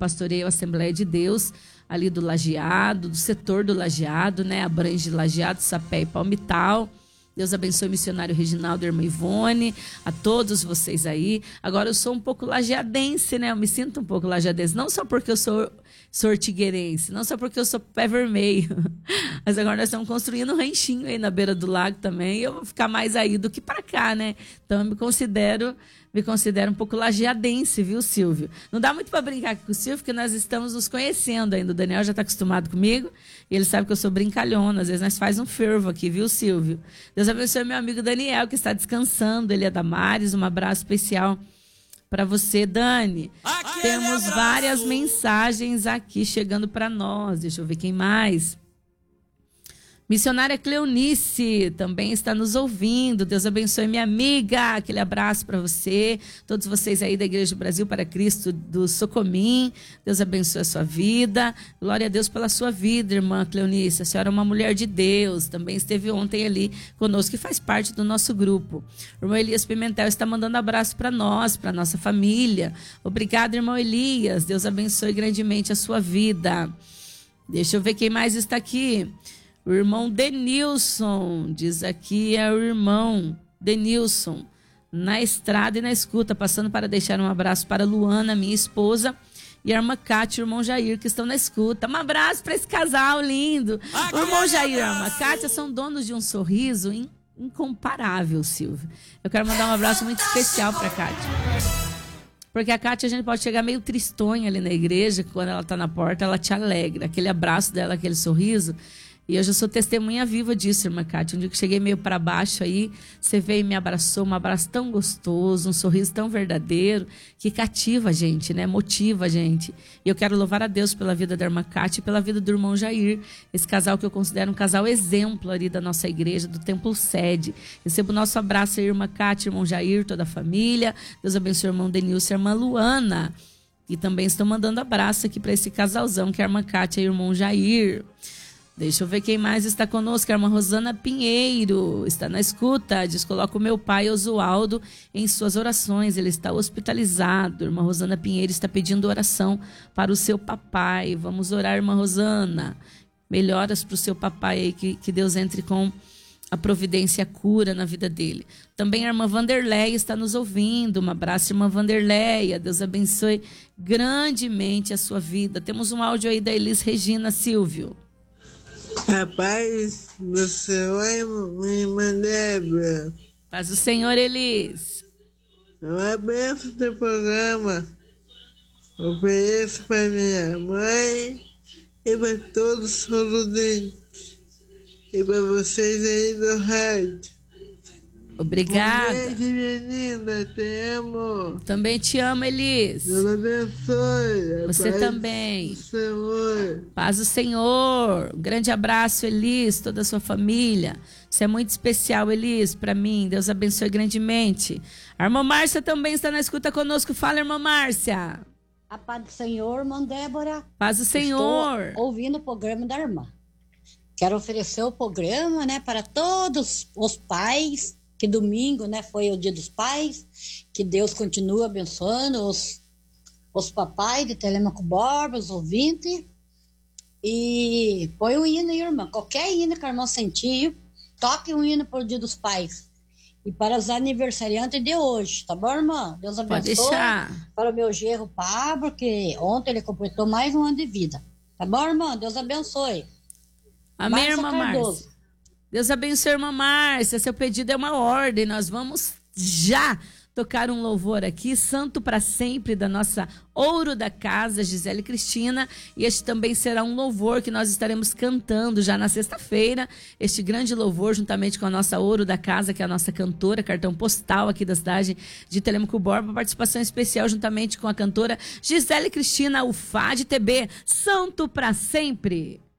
pastoreio a Assembleia de Deus, ali do Lajeado, do setor do Lajeado, né? Abrange Lajeado, Sapé e Palmital. Deus abençoe o missionário Reginaldo e a irmã Ivone, a todos vocês aí. Agora eu sou um pouco lajeadense, né? Eu me sinto um pouco lajeadense, não só porque eu sou ortigueirense, não só porque eu sou pé vermelho, mas agora nós estamos construindo um ranchinho aí na beira do lago também, e eu vou ficar mais aí do que para cá, né? Então eu me considero um pouco lajeadense, viu, Silvio? Não dá muito para brincar aqui com o Silvio, porque nós estamos nos conhecendo ainda. O Daniel já está acostumado comigo e ele sabe que eu sou brincalhona. Às vezes nós faz um fervo aqui, viu, Silvio? Deus abençoe meu amigo Daniel, que está descansando. Ele é da Maris. Um abraço especial para você, Dani. Temos várias mensagens aqui chegando para nós. Deixa eu ver quem mais. Missionária Cleonice também está nos ouvindo. Deus abençoe minha amiga. Aquele abraço para você. Todos vocês aí da Igreja do Brasil para Cristo do Socomim. Deus abençoe a sua vida. Glória a Deus pela sua vida, irmã Cleonice. A senhora é uma mulher de Deus. Também esteve ontem ali conosco, que faz parte do nosso grupo. O irmão Elias Pimentel está mandando abraço para nós, para nossa família. Obrigado, irmão Elias. Deus abençoe grandemente a sua vida. Deixa eu ver quem mais está aqui. O irmão Denilson, diz aqui, é o irmão Denilson, na estrada e na escuta, passando para deixar um abraço para Luana, minha esposa, e a irmã Cátia e o irmão Jair, que estão na escuta. Um abraço para esse casal lindo. O irmão Jair e a irmã Cátia são donos de um sorriso incomparável, Silvio. Eu quero mandar um abraço muito especial para a Cátia. Porque a Cátia, a gente pode chegar meio tristonha ali na igreja, que quando ela está na porta, ela te alegra. Aquele abraço dela, aquele sorriso. E eu já sou testemunha viva disso, irmã Cátia. Um dia que cheguei meio para baixo aí, você veio e me abraçou, um abraço tão gostoso, um sorriso tão verdadeiro, que cativa a gente, né? Motiva a gente. E eu quero louvar a Deus pela vida da irmã Cátia e pela vida do irmão Jair. Esse casal que eu considero um casal exemplo ali da nossa igreja, do Templo Sede. Recebo o nosso abraço aí, irmã Cátia, irmão Jair, toda a família. Deus abençoe o irmão Denilson e a irmã Luana. E também estão mandando abraço aqui para esse casalzão, que é a irmã Cátia e o irmão Jair. Deixa eu ver quem mais está conosco. A irmã Rosana Pinheiro está na escuta. Diz: coloca o meu pai Osualdo em suas orações. Ele está hospitalizado. A irmã Rosana Pinheiro está pedindo oração para o seu papai. Vamos orar, irmã Rosana. Melhoras para o seu papai aí. Que Deus entre com a providência e a cura na vida dele. Também a irmã Vanderleia está nos ouvindo. Um abraço, irmã Vanderleia. Deus abençoe grandemente a sua vida. Temos um áudio aí da Elis Regina, Silvio. Rapaz do Senhor, minha irmã Débora. Paz o Senhor, Elis. Eu abenço teu programa. Ofereço para minha mãe e para todos os sorudentes. E para vocês aí do rádio. Obrigada. Um beijo, menina. Te amo. Também te amo, Elis. Deus abençoe. Você Paz também. do Senhor. Paz do Senhor. Um grande abraço, Elis, toda a sua família. Você é muito especial, Elis, para mim. Deus abençoe grandemente. A irmã Márcia também está na escuta conosco. Fala, irmã Márcia. A paz do Senhor, irmã Débora. Paz do Senhor. Estou ouvindo o programa da irmã. Quero oferecer o programa, né, para todos os pais, que domingo, né, foi o Dia dos Pais. Que Deus continue abençoando os papais de Telêmaco Borba, os ouvintes. E põe o hino aí, irmã. Qualquer hino que a irmã sentir, toque um hino para o Dia dos Pais. E para os aniversariantes de hoje, tá bom, irmã? Deus abençoe. Pode deixar. Para o meu genro Pablo, que ontem ele completou mais um ano de vida. Tá bom, irmã? Deus abençoe. Amém, irmã Márcia. Deus abençoe, irmã Márcia. Seu pedido é uma ordem. Nós vamos já tocar um louvor aqui, Santo para Sempre, da nossa Ouro da Casa, Gisele Cristina. E este também será um louvor que nós estaremos cantando já na sexta-feira. Este grande louvor, juntamente com a nossa Ouro da Casa, que é a nossa cantora, cartão postal aqui da cidade de Telêmaco Borba. Participação especial juntamente com a cantora Gisele Cristina, o Fá de TB. Santo para Sempre.